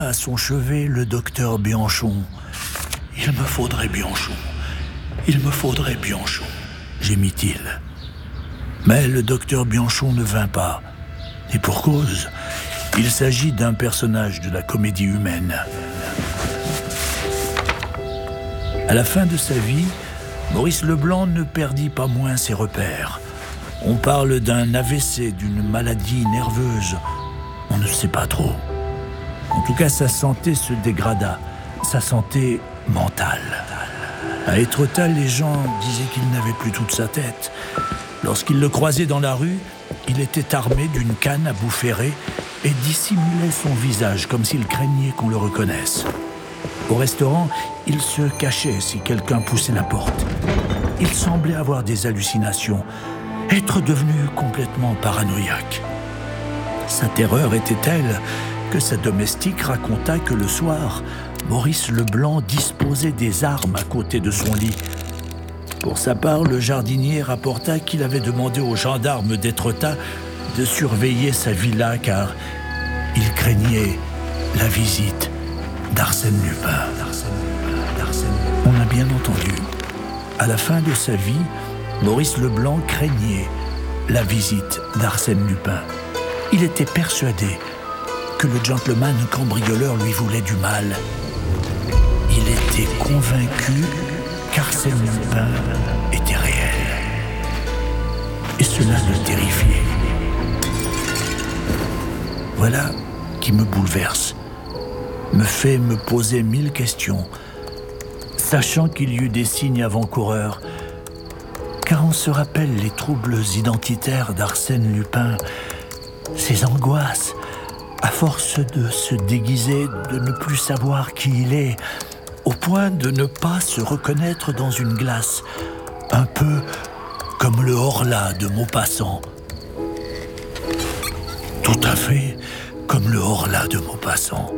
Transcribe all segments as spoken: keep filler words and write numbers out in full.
À son chevet, le docteur Bianchon. « Il me faudrait Bianchon, il me faudrait Bianchon », gémit-il. Mais le docteur Bianchon ne vint pas. Et pour cause, il s'agit d'un personnage de la comédie humaine. À la fin de sa vie, Maurice Leblanc ne perdit pas moins ses repères. On parle d'un A V C, d'une maladie nerveuse. On ne sait pas trop. En tout cas, sa santé se dégrada, sa santé mentale. À Étretat, les gens disaient qu'il n'avait plus toute sa tête. Lorsqu'ils le croisaient dans la rue, il était armé d'une canne à bout ferré et dissimulait son visage comme s'il craignait qu'on le reconnaisse. Au restaurant, il se cachait si quelqu'un poussait la porte. Il semblait avoir des hallucinations, être devenu complètement paranoïaque. Sa terreur était telle que sa domestique raconta que le soir, Maurice Leblanc disposait des armes à côté de son lit. Pour sa part, le jardinier rapporta qu'il avait demandé aux gendarmes d'Étretat de surveiller sa villa car il craignait la visite d'Arsène Lupin. On a bien entendu. À la fin de sa vie, Maurice Leblanc craignait la visite d'Arsène Lupin. Il était persuadé que le gentleman cambrioleur lui voulait du mal. Il était convaincu qu'Arsène Lupin était réel. Et cela le terrifiait. Voilà qui me bouleverse, me fait me poser mille questions, sachant qu'il y eut des signes avant-coureurs, car on se rappelle les troubles identitaires d'Arsène Lupin, ses angoisses, à force de se déguiser, de ne plus savoir qui il est, au point de ne pas se reconnaître dans une glace, un peu comme le Horla de Maupassant. Tout à fait comme le Horla de Maupassant.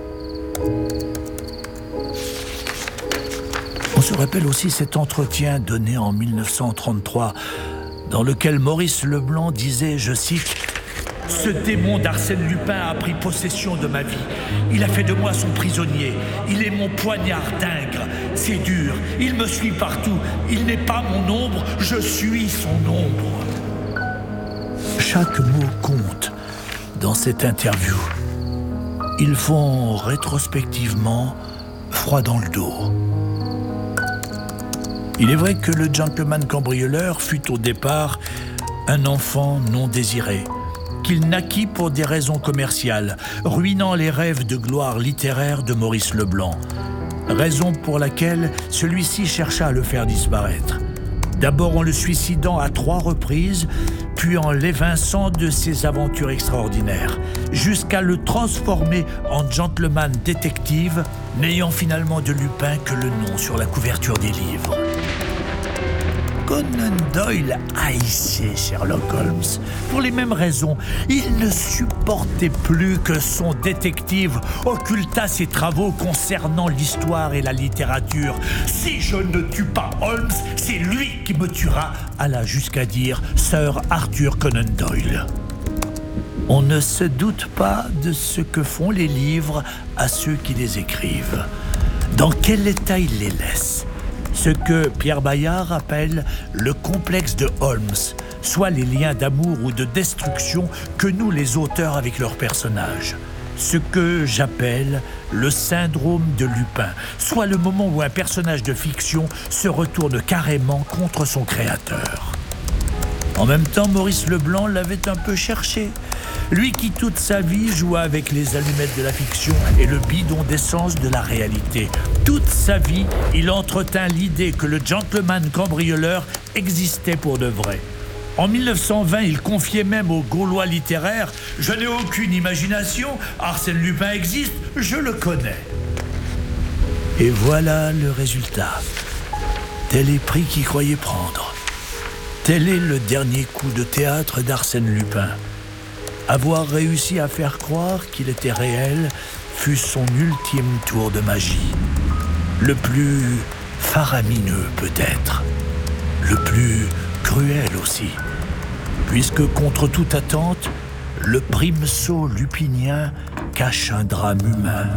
On se rappelle aussi cet entretien donné en mille neuf cent trente-trois, dans lequel Maurice Leblanc disait, je cite, « Ce démon d'Arsène Lupin a pris possession de ma vie. Il a fait de moi son prisonnier. Il est mon poignard d'Ingres. C'est dur. Il me suit partout. Il n'est pas mon ombre. Je suis son ombre. » Chaque mot compte dans cette interview. Ils font rétrospectivement froid dans le dos. Il est vrai que le gentleman cambrioleur fut au départ un enfant non désiré, qu'il naquit pour des raisons commerciales, ruinant les rêves de gloire littéraire de Maurice Leblanc. Raison pour laquelle celui-ci chercha à le faire disparaître. D'abord en le suicidant à trois reprises, puis en l'évinçant de ses aventures extraordinaires, jusqu'à le transformer en gentleman détective, n'ayant finalement de Lupin que le nom sur la couverture des livres. Conan Doyle haïssait Sherlock Holmes pour les mêmes raisons. Il ne supportait plus que son détective occultât ses travaux concernant l'histoire et la littérature. « Si je ne tue pas Holmes, c'est lui qui me tuera », alla jusqu'à dire Sir Arthur Conan Doyle. On ne se doute pas de ce que font les livres à ceux qui les écrivent. Dans quel état ils les laissent? Ce que Pierre Bayard appelle le complexe de Holmes, soit les liens d'amour ou de destruction que nouent les auteurs avec leurs personnages. Ce que j'appelle le syndrome de Lupin, soit le moment où un personnage de fiction se retourne carrément contre son créateur. En même temps, Maurice Leblanc l'avait un peu cherché. Lui qui toute sa vie joua avec les allumettes de la fiction et le bidon d'essence de la réalité. Toute sa vie, il entretint l'idée que le gentleman cambrioleur existait pour de vrai. En mille neuf cent vingt, il confiait même aux Gaulois littéraires « Je n'ai aucune imagination, Arsène Lupin existe, je le connais. » Et voilà le résultat. Tel est prix qu'il croyait prendre. Tel est le dernier coup de théâtre d'Arsène Lupin. Avoir réussi à faire croire qu'il était réel fut son ultime tour de magie. Le plus faramineux peut-être, le plus cruel aussi, puisque contre toute attente, le primesaut lupinien cache un drame humain.